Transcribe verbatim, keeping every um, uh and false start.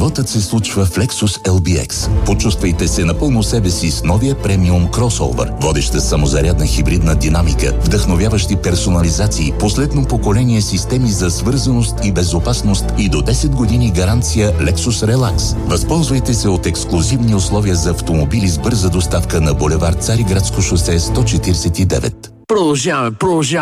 Животът се случва в Lexus Ел Би Екс. Почувствайте се напълно себе си с новия премиум кросовър. Водеща самозарядна хибридна динамика, вдъхновяващи персонализации, последно поколение системи за свързаност и безопасност и до десет години гаранция Lexus Relax. Възползвайте се от ексклузивни условия за автомобили с бърза доставка на булевард Цариградско шосе сто четиридесет и девет. Продължаваме, продължаваме.